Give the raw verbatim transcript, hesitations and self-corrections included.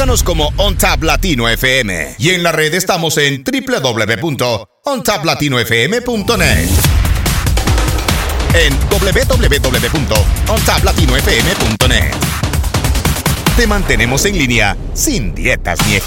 Búscanos como OnTap Latino F M y en la red estamos en doble u doble u doble u punto on tap latino f m punto net. En doble u doble u doble u punto on tap latino f m punto net. Te mantenemos en línea sin dietas ni